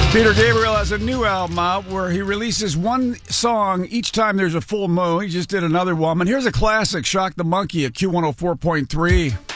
Peter Gabriel has a new album out where he releases one song each time there's a full moon. He just did another one. And here's a classic, Shock the Monkey at Q104.3.